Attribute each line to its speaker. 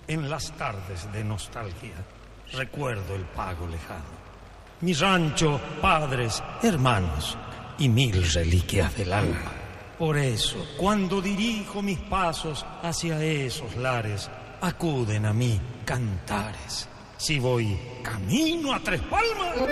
Speaker 1: En las tardes de nostalgia recuerdo el pago lejano. Mi rancho, padres, hermanos y mil reliquias del alma. Por eso, cuando dirijo mis pasos hacia esos lares, acuden a mí cantares. Si voy camino a Tres Palmas...